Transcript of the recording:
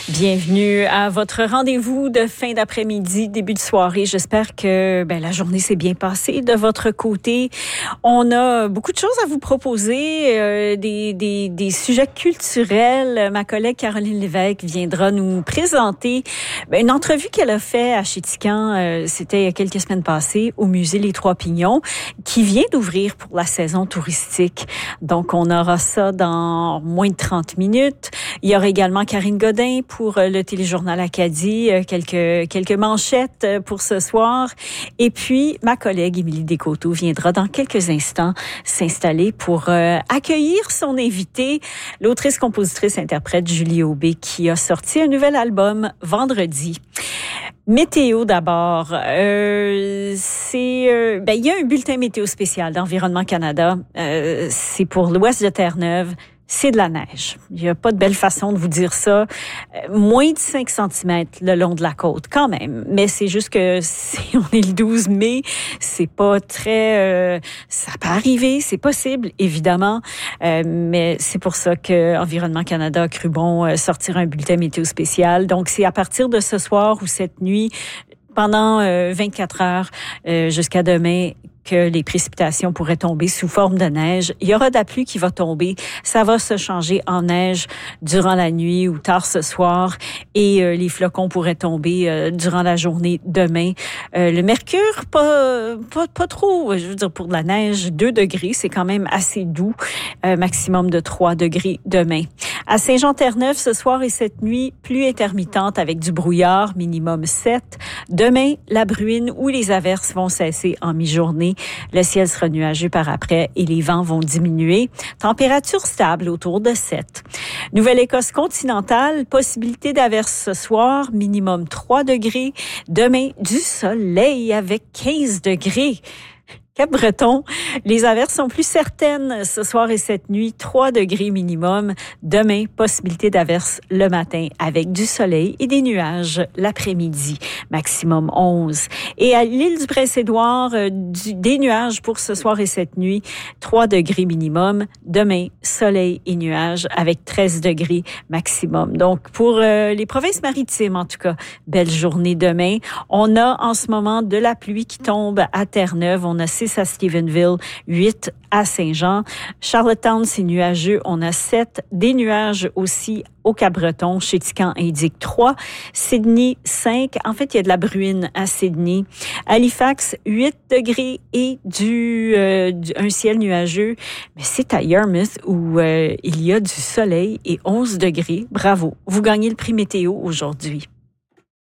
Bienvenue à votre rendez-vous de fin d'après-midi, début de soirée. J'espère que la journée s'est bien passée de votre côté. On a beaucoup de choses à vous proposer, des sujets culturels. Ma collègue Caroline Lévesque viendra nous présenter une entrevue qu'elle a faite à Chéticamp, c'était il y a quelques semaines passées, au musée Les Trois Pignons, qui vient d'ouvrir pour la saison touristique. Donc, on aura ça dans moins de 30 minutes. Il y aura également Karine Godin pour le téléjournal Acadie, quelques manchettes pour ce soir. Et puis, ma collègue Émilie Descoteaux viendra dans quelques instants s'installer pour accueillir son invité, l'autrice, compositrice, interprète Julie Aubé, qui a sorti un nouvel album vendredi. Météo d'abord. Il y a un bulletin météo spécial d'Environnement Canada. C'est pour l'ouest de Terre-Neuve. C'est de la neige. Il n'y a pas de belle façon de vous dire ça. Moins de 5 cm le long de la côte, quand même. Mais c'est juste que on est le 12 mai, c'est pas très... ça peut arriver, c'est possible, évidemment. Mais c'est pour ça que Environnement Canada a cru bon sortir un bulletin météo spécial. Donc, c'est à partir de ce soir ou cette nuit, pendant 24 heures jusqu'à demain, que les précipitations pourraient tomber sous forme de neige. Il y aura de la pluie qui va tomber. Ça va se changer en neige durant la nuit ou tard ce soir. Et les flocons pourraient tomber durant la journée demain. Le mercure, pas trop. Je veux dire, pour de la neige, 2 degrés, c'est quand même assez doux. Maximum de 3 degrés demain. À Saint-Jean-Terre-Neuve, ce soir et cette nuit, pluie intermittente avec du brouillard, minimum 7. Demain, la bruine ou les averses vont cesser en mi-journée. Le ciel sera nuageux par après et les vents vont diminuer. Température stable autour de 7. Nouvelle-Écosse continentale, possibilité d'averses ce soir, minimum 3 degrés. Demain, du soleil avec 15 degrés. Cap-Breton, les averses sont plus certaines ce soir et cette nuit, 3 degrés minimum. Demain, possibilité d'averses le matin avec du soleil et des nuages l'après-midi, maximum 11. Et à l'île du Prince-Édouard, des nuages pour ce soir et cette nuit, 3 degrés minimum. Demain, soleil et nuages avec 13 degrés maximum. Donc, pour les provinces maritimes, en tout cas, belle journée demain. On a en ce moment de la pluie qui tombe à Terre-Neuve. On a 6 à Stephenville, 8 à Saint-Jean. Charlottetown, c'est nuageux. On a 7. Des nuages aussi au Cap-Breton. Chéticamp indique 3. Sydney, 5. En fait, il y a de la bruine à Sydney. Halifax, 8 degrés et un ciel nuageux. Mais c'est à Yarmouth où il y a du soleil et 11 degrés. Bravo. Vous gagnez le prix météo aujourd'hui.